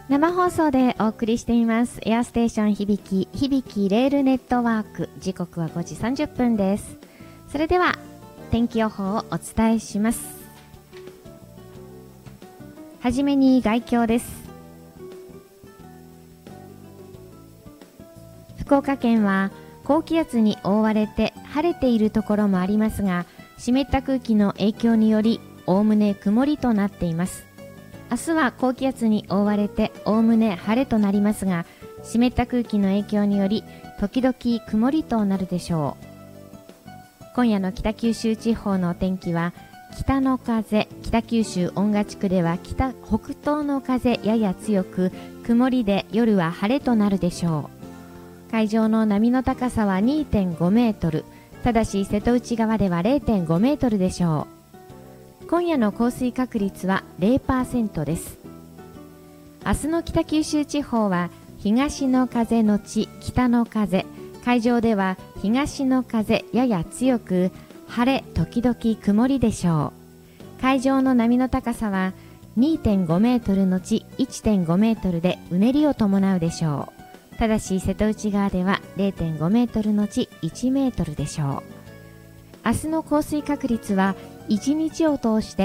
生放送でお送りしていますエアステーション響きレールネットワーク。時刻は5時30分です。それでは天気予報をお伝えします。はじめに概況です。福岡県は高気圧に覆われて晴れているところもありますが、湿った空気の影響によりおおむね曇りとなっています。明日は高気圧に覆われておおむね晴れとなりますが、湿った空気の影響により時々曇りとなるでしょう。今夜の北九州地方のお天気は、北の風、北九州音賀地区では北東の風やや強く、曇りで夜は晴れとなるでしょう。海上の波の高さは 2.5 メートル、ただし瀬戸内側では 0.5 メートルでしょう。今夜の降水確率は 0% です。明日の北九州地方は東の風のち北の風、海上では東の風やや強く、晴れ時々曇りでしょう。海上の波の高さは 2.5 メートルのち 1.5 メートルでうねりを伴うでしょう。ただし瀬戸内側では 0.5 メートルのち1メートルでしょう。明日の降水確率は1日を通して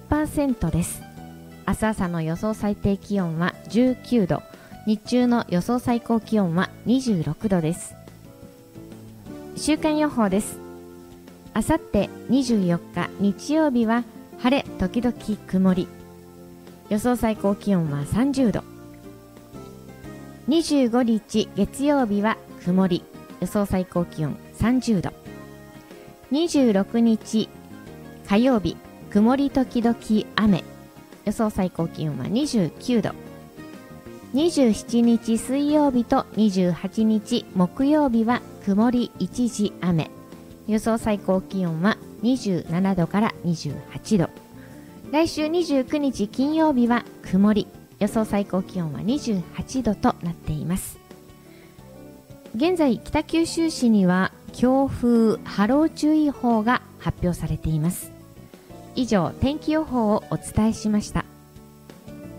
10% です。明日朝の予想最低気温は19度、日中の予想最高気温は26度です。週間予報です。あさって24日日曜日は晴れ時々曇り、予想最高気温は30度。25日月曜日は曇り、予想最高気温30度。26日火曜日曇り時々雨、予想最高気温は29度。27日水曜日と28日木曜日は曇り一時雨、予想最高気温は27度から28度。来週29日金曜日は曇り、予想最高気温は28度となっています。現在北九州市には強風波浪注意報が発表されています。以上、天気予報をお伝えしました。